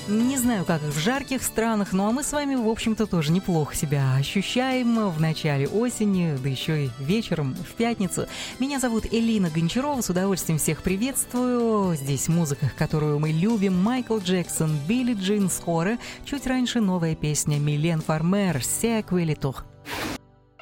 Не знаю, как в жарких странах, ну а мы с вами, в общем-то, тоже неплохо себя ощущаем в начале осени, да еще и вечером в пятницу. Меня зовут Элина Гончарова, с удовольствием всех приветствую. Здесь музыка, которую мы любим. Майкл Джексон, Билли Джин скоро. Чуть раньше новая песня Милен Фармер «C'est Quelitour».